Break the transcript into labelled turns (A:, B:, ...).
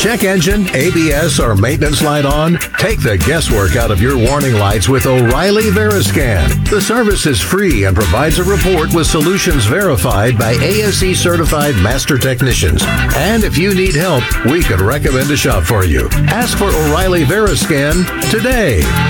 A: Check engine, ABS, or maintenance light on? Take the guesswork out of your warning lights with O'Reilly Veriscan. The service is free and provides a report with solutions verified by ASE certified master technicians. And if you need help, we could recommend a shop for you. Ask for O'Reilly Veriscan today.